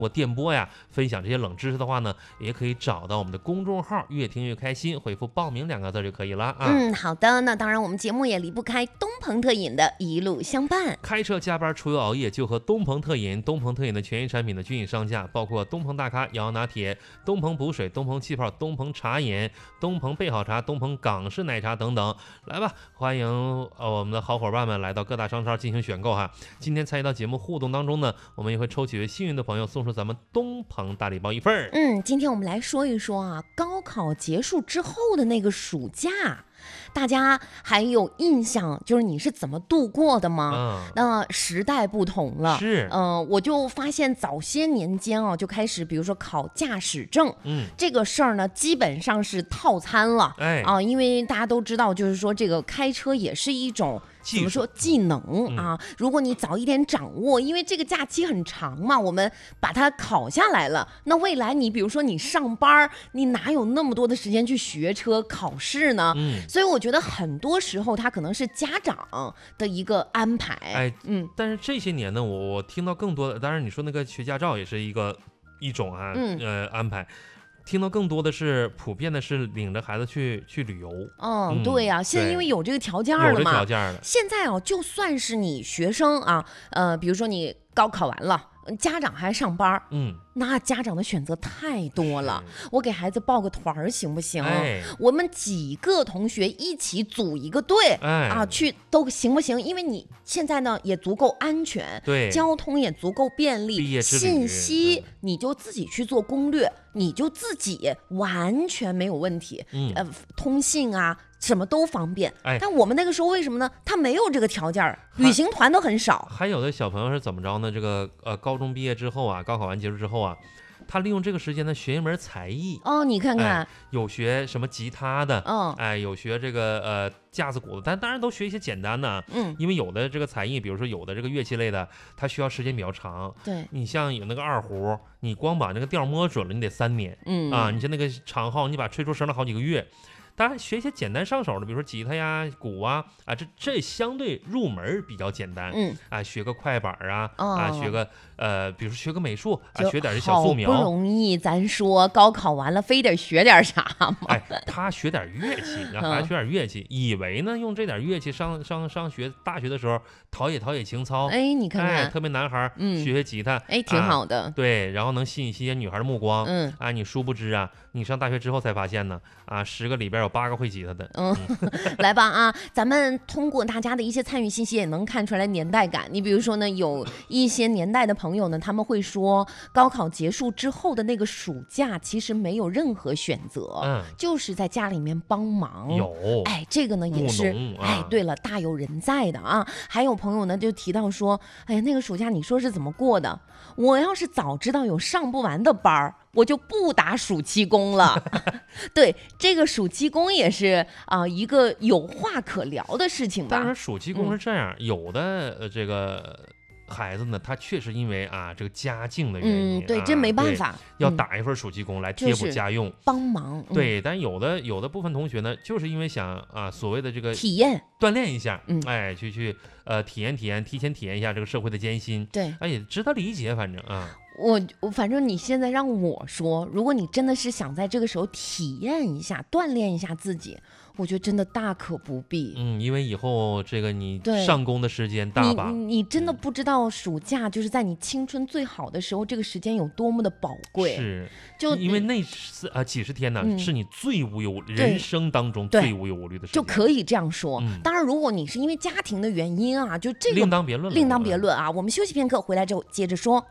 过电波呀，分享这些冷知识的话呢，也可以找到我们的公众号越听越开心，回复报名2个字就可以了啊。 好的，那当然我们节目也离不开东鹏特饮的一路相伴。 开车加班出游熬夜就喝东鹏特饮，东鹏特饮的全益产品的均已上架，包括东鹏大咖摇摇拿铁、东鹏补水、东鹏气泡、东鹏茶饮、东鹏备好茶、东鹏港式奶茶等等。来吧，欢迎我们的好伙伴们来到各大商超进行选购哈。今天参与到节目互动当中呢，我们也会抽取幸运的朋友送出咱们东鹏大礼包1份。 今天我们来说一说啊，高考结束之后的那个暑假，大家还有印象就是你是怎么度过的吗？那时代不同了， 是， 我就发现早些年间啊，就开始比如说考驾驶证，这个事儿呢基本上是套餐了，因为大家都知道，就是说这个开车也是一种怎么说技能啊？如果你早一点掌握，因为这个假期很长嘛，我们把它考下来了，那未来你比如说你上班，你哪有那么多的时间去学车考试呢？所以我觉得很多时候它可能是家长的一个安排。 但是这些年呢，我听到更多的，当然你说那个学驾照也是一种啊，安排。听到更多的是普遍的是领着孩子去旅游。 对呀，现在因为有这个条件了嘛， 有这条件了。 现在就算是你学生啊，比如说你高考完了，家长还上班，那家长的选择太多了。我给孩子报个团行不行？我们几个同学一起组一个队，去都行不行？因为你现在呢也足够安全， 对， 交通也足够便利，信息你就自己去做攻略，你就自己完全没有问题。通信啊。什么都方便，但我们那个时候为什么呢？他没有这个条件，旅行团都很少。 还有的小朋友是怎么着呢？这个高中毕业之后啊，高考完结束之后啊，他利用这个时间呢学一门才艺。 你看看， 有学什么吉他的，有学这个架子鼓的，但当然都学一些简单的。因为有的这个才艺，比如说有的这个乐器类的，它需要时间比较长。 对， 你像有那个二胡，你光把那个调摸准了，你得3年。你像那个长号，你把吹出声了好几个月。当然学一些简单上手的，比如说吉他呀、鼓啊，这相对入门比较简单。学个快板学个比如说学个美术学点小素描。 好不容易，咱说高考完了，非得学点啥吗？ 他学点乐器，还学点乐器，以为呢用这点乐器上学大学的时候陶冶情操。 你看看， 特别男孩学吉他， 挺好的。 对，然后能吸引一些女孩的目光。你殊不知你上大学之后才发现呢，10个里边有8个会吉他的。 来吧咱们通过大家的一些参与信息也能看出来年代感。你比如说呢，有一些年代的朋友呢，他们会说高考结束之后的那个暑假其实没有任何选择，就是在家里面帮忙。这个呢也是对了，大有人在的啊。还有朋友呢就提到说，那个暑假你说是怎么过的？我要是早知道有上不完的班儿，我就不打暑期工了。对，这个暑期工也是一个有话可聊的事情吧。 当然暑期工是这样，有的这个孩子呢，他确实因为这个家境的原因， 对，真没办法， 要打一份暑期工来贴补家用， 帮忙。 对，但有的部分同学呢，就是因为想所谓的这个体验锻炼一下，去体验，提前体验一下这个社会的艰辛。 对， 也值得理解，反正我反正你现在让我说，如果你真的是想在这个时候体验一下、锻炼一下自己，我觉得真的大可不必。 因为以后这个你上工的时间大把， 你真的不知道暑假就是在你青春最好的时候，这个时间有多么的宝贵。 是， 就因为那几十天呢，是你最无忧人生当中最无忧无虑的时间， 就可以这样说。当然，如果你是因为家庭的原因就这个另当别论我们休息片刻，回来之后接着说。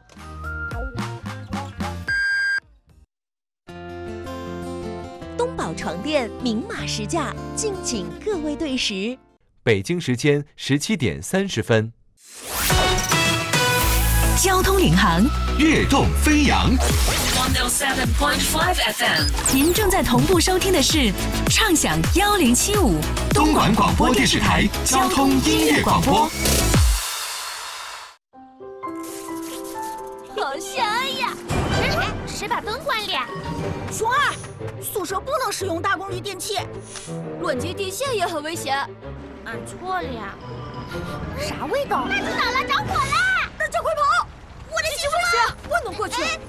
东宝床垫明码实价，敬请各位对时。 北京时间17点30分。 交通领航， 跃动飞扬。 107.5 FM， 您正在同步收听的是畅享1075 东莞广播电视台交通音乐广播。 好香呀！谁把灯关了？ 熊二，宿舍不能使用大功率电器， 乱接电线也很危险。俺错了呀。啥味道？ 那知道了，着火了！大家快跑！我的媳妇儿！ 不能过去。